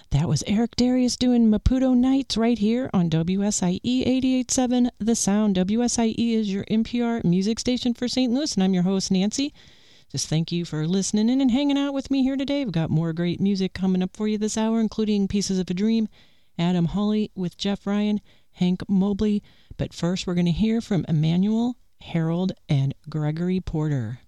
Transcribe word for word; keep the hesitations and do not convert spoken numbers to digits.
That was Eric Darius doing Maputo Nights right here on W S I E eighty-eight point seven The Sound. W S I E is your N P R music station for Saint Louis, and I'm your host, Nancy. Just thank you for listening in and hanging out with me here today. We've got more great music coming up for you this hour, including Pieces of a Dream, Adam Hawley with Jeff Ryan, Hank Mobley. But first, we're going to hear from Emmanuel, Harold, and Gregory Porter.